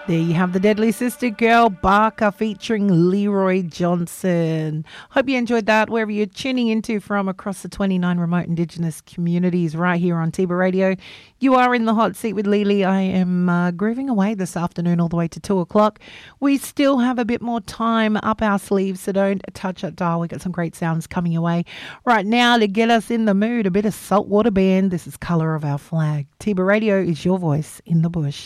There you have the Deadly Sister Girl Barker featuring Leroy Johnson. Hope you enjoyed that wherever you're tuning into from across the 29 remote Indigenous communities right here on Tiba Radio. You are in the hot seat with Lily. I am grooving away this afternoon all the way to 2 o'clock. We still have a bit more time up our sleeves, so don't touch that dial. We've got some great sounds coming your way. Right now, to get us in the mood, a bit of Saltwater Band. This is Colour of Our Flag. Tiba Radio is your voice in the bush.